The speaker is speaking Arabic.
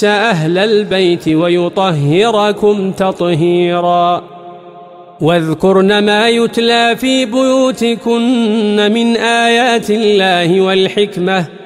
أهل البيت ويطهركم تطهيرا واذكرن ما يتلى في بيوتكن من آيات الله والحكمة